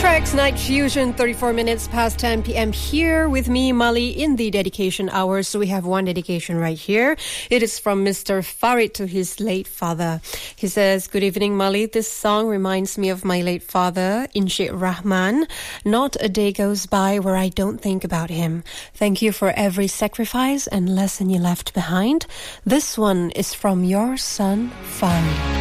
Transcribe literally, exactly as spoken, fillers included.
Tracks Night Fusion, thirty-four minutes past ten p.m. here with me, Mali, in the dedication hour. So we have one dedication right here. It is from Mister Farid to his late father. He says, "Good evening, Mali. This song reminds me of my late father, Inshik Rahman. Not a day goes by where I don't think about him. Thank you for every sacrifice and lesson you left behind. This one is from your son, Farid."